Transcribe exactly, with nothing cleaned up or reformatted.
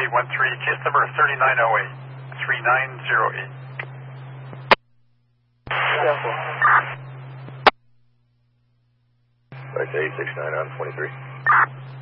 eight one three, case number thirty-nine oh eight, thirty-nine oh eight. Careful. Right to eight six nine on twenty-three.